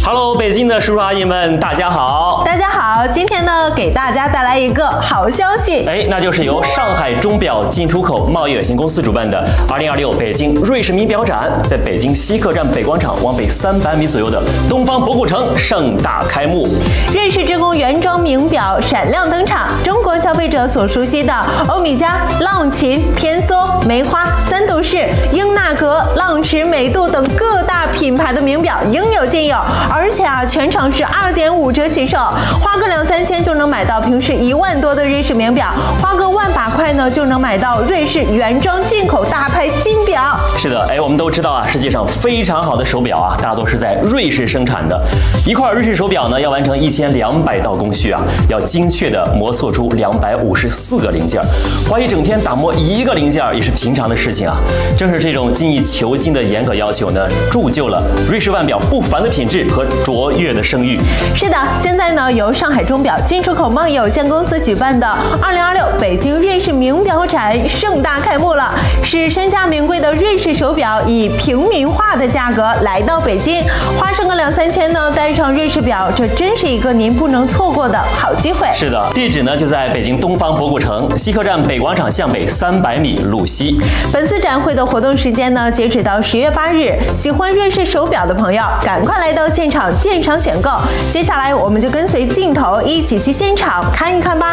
Hello， 北京的叔叔阿姨们，大家好！ 大家好，今天呢，给大家带来一个好消息， 那就是由上海钟表进出口贸易有限公司主办的2026北京瑞士名表展，在北京西客站北广场往北300米左右的东方博古城盛大开幕。 瑞士之光原装名表闪亮登场，中国消费者所熟悉的欧米茄、浪琴、天梭、梅花、三度式、英纳格、浪驰、美度等各大品牌的名表应有尽有，而且全场是2.5折起售，花个2-3千就能买到平时1万多的瑞士名表，花个1万把块呢就能买到瑞士原装进口大牌金表。 是的，我们都知道世界上非常好的手表大多是在瑞士生产的。一块瑞士手表呢，要完成1200道工序要精确的磨塑出254个零件，花一整天打磨一个零件也是平常的事情正是这种精益求精的严格要求呢，铸就了瑞士腕表不凡的品质和卓越的声誉。 是的，现在呢，由上海钟表进出口贸易有限公司举办的2026北京瑞士名表展盛大开幕了，使身价名贵的瑞士手表以平民化的价格来到北京，花上个2-3千呢，戴上瑞士表，这真是一个您不能错过的好机会。 是的，地址呢就在北京东方博古城西客站北广场向北300米路西。 本次展会的活动时间呢，截止到10月8日，喜欢瑞士手表的朋友，赶快来到现场鉴赏选购。接下来我们就跟随镜头一起去现场看一看吧。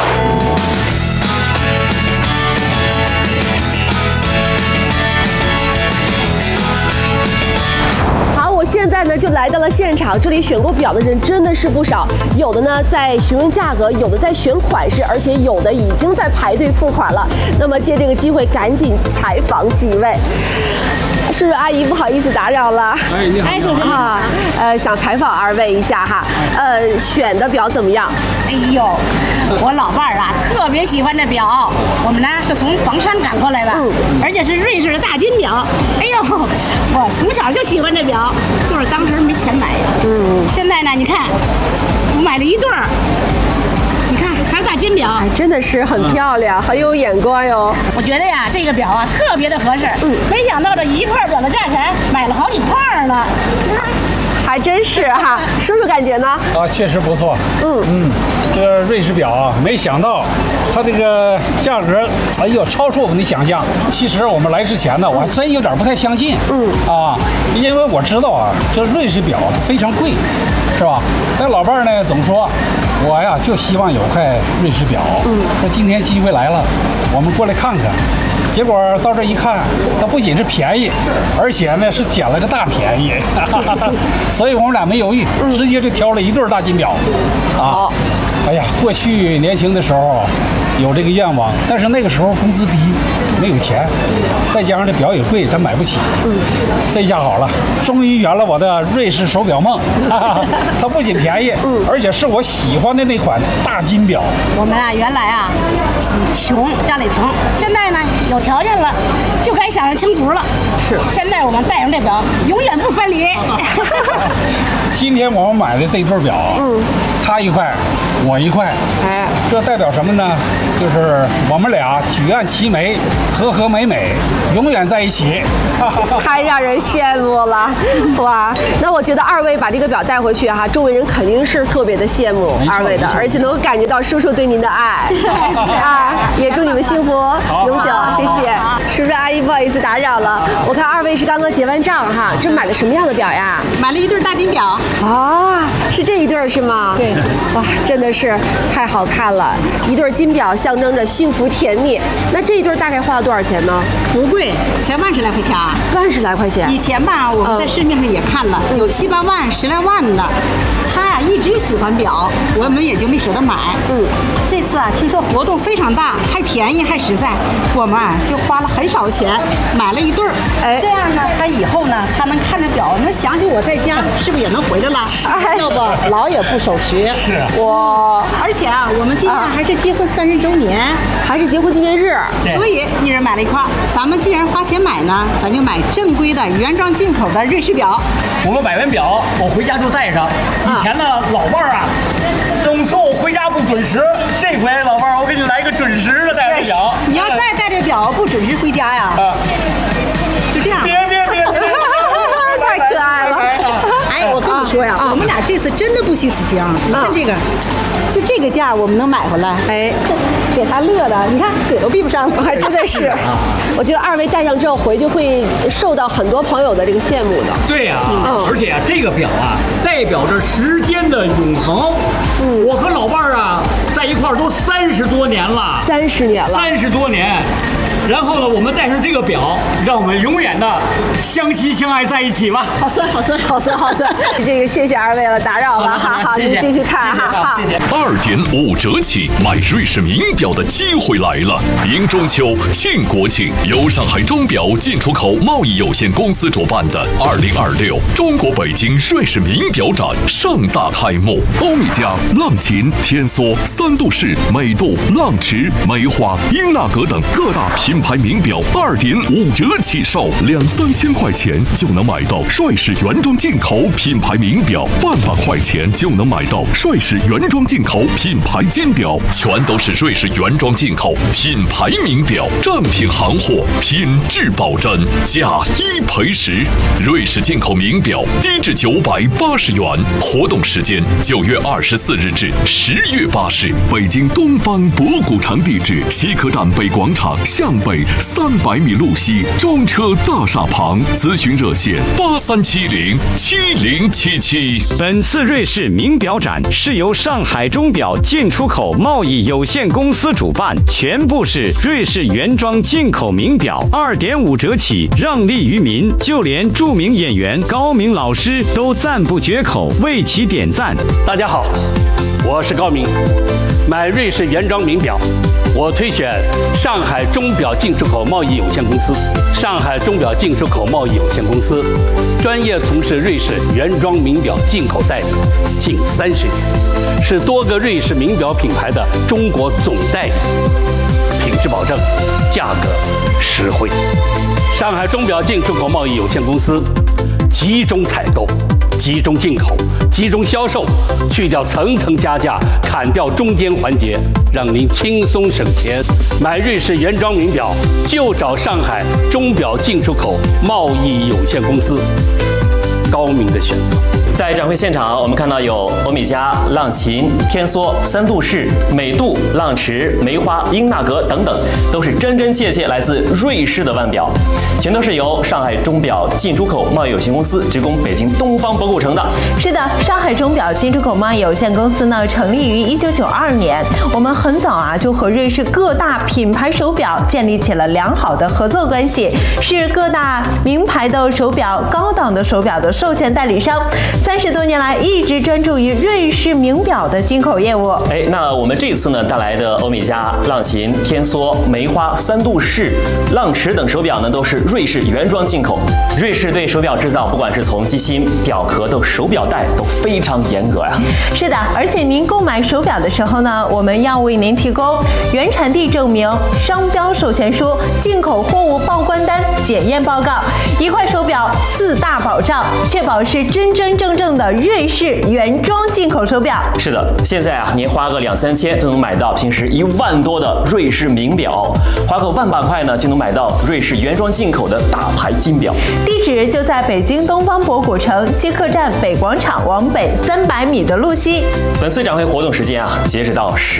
现在呢，就来到了现场，这里选购表的人真的是不少，有的呢在询问价格，有的在选款式，而且有的已经在排队付款了。那么借这个机会，赶紧采访几位。叔叔阿姨，不好意思打扰了。 你好， 叔叔想采访2位一下选的表怎么样？ 哎呦，我老伴儿特别喜欢这表，我们呢是从房山赶过来的，而且是瑞士的大金表。哎呦，我从小就喜欢这表，就是当时没钱买呀。现在呢，你看，我买了1对儿。你看，还是大金表， 真的是很漂亮，很有眼光哟。 我觉得这个表特别的合适。没想到这一块表的价钱买了好几块呢。 还真是叔叔感觉呢？ 确实不错。这个瑞士表没想到它这个价格，哎呦，超出我们的想象。其实我们来之前呢，我还真有点不太相信。因为我知道这瑞士表非常贵，是吧？但老伴儿呢总说，我就希望有块瑞士表。说今天机会来了，我们过来看看。结果到这一看，它不仅是便宜，而且呢是捡了个大便宜，所以我们俩没犹豫，直接就挑了1对大金表。哎呀，过去年轻的时候有这个愿望，但是那个时候工资低，没有钱，再加上这表也贵，咱买不起。这下好了，终于圆了我的瑞士手表梦。它不仅便宜，而且是我喜欢的那款大金表。 我们原来穷，家里穷，现在呢有条件了，就该享受清福了。是，现在我们戴上这表，永远不分离。 今天我们买的这对表他1块，我1块，这代表什么呢？就是我们俩举案齐眉，和和美美，永远在一起。 太让人羡慕了，哇！那我觉得2位把这个表带回去周围人肯定是特别的羡慕2位的，而且能够感觉到叔叔对您的爱。也祝你们幸福永久，谢谢。叔叔阿姨，不好意思打扰了，我看2位是刚刚结完账这买了什么样的表呀？ 买了1对大金表。 是这1对是吗？对。哇，真的是太好看了，1对金表象征着幸福甜蜜。那这1对大概花了多少钱呢？ 不贵，才10来块钱。 10来块钱。 以前我们在市面上也看了，有7、8万、10来万的。他一直喜欢表，我们也就没舍得买。这次听说活动非常大，还便宜还实在，我们就花了很少的钱买了1对儿。这样呢，他以后呢，他能看着表，能想起我在家，是不是也能回来了？要不老也不守时。 是而且我们今年还是结婚30周年， 还是结婚纪念日， 所以1人买了1块。咱们既然花钱买呢，咱就买正规的原装进口的瑞士表。 我们买完表，我回家就戴上。以前呢，老伴儿总说我回家不准时，这回老伴儿，我给你来个准时的戴着表。 你要再戴着表不准时回家呀？就这样。 别， 太可爱了。 哎，我跟你说， 说呀，我们俩这次真的不虚此行。你看这个，就这个价我们能买回来， 哎， 给他乐的，你看嘴都闭不上了， 还真的是。我觉得二位戴上之后回去会受到很多朋友的这个羡慕的。 对呀，而且这个表啊，代表着时间的永恒。我和老伴儿啊，在一块儿都30多年了 ，30年了 ，30多年。然后呢，我们戴上这个表，让我们永远的相亲相爱在一起吧。 好酸，好酸，好酸，好酸。 这个谢谢二位了，打扰了，好，你们继续看哈。 谢谢。 2.5折起买瑞士名表的机会来了！迎中秋庆国庆，由上海钟表进出口贸易有限公司主办的2026中国北京瑞士名表展盛大开幕。欧米茄、浪琴、天梭、三度式、美度、浪驰、梅花、英纳格等各大品牌名表2.5折起售，2-3千块钱就能买到帅士原装进口品牌名表，100块钱就能买到帅士原装进口品牌金表，全都是瑞士原装进口品牌名表，正品行货，品质保真，价1赔10。瑞士进口名表低至980元，活动时间9月24日至10月8日，北京东方博古城地址西客站北广场向北300米路西中车大厦旁，咨询热线83707077。 本次瑞士名表展是由上海钟表进出口贸易有限公司主办，全部是瑞士原装进口名表，2.5折起，让利于民，就连著名演员高明老师都赞不绝口，为其点赞。 大家好，我是高明。买瑞士原装名表，我推选上海钟表进出口贸易有限公司。上海钟表进出口贸易有限公司专业从事瑞士原装名表进口代理近30年，是多个瑞士名表品牌的中国总代理，品质保证，价格实惠。上海钟表进出口贸易有限公司集中采购，集中进口，集中销售，去掉层层加价，砍掉中间环节，让您轻松省钱。买瑞士原装名表就找上海钟表进出口贸易有限公司，高明的选择。 在展会现场，我们看到有欧米茄、浪琴、天梭、三度式、美度、浪驰、梅花、英纳格等等，都是真真切切来自瑞士的腕表，全都是由上海钟表进出口贸易有限公司直供北京东方博古城的。 是的，上海钟表进出口贸易有限公司呢，成立于1992年。我们很早就和瑞士各大品牌手表建立起了良好的合作关系，是各大名牌的手表、高档的手表的授权代理商。30多年来一直专注于瑞士名表的进口业务。 那我们这次呢带来的欧米茄、浪琴、天梭、梅花、三度式、浪驰等手表呢，都是瑞士原装进口。瑞士对手表制造，不管是从机芯、表壳到手表带，都非常严格呀。 是的，而且您购买手表的时候呢，我们要为您提供原产地证明、商标授权书、进口货物报关单、检验报告，一块手表4大保障，确保是真真正正的瑞士原装进口手表。 是的，现在您花个2-3千就能买到平时1万多的瑞士名表，花个100-200块呢就能买到瑞士原装进口的大牌金表。 地址就在北京东方博古城西客站北广场往北300米的路西。 本次展会活动时间截止到10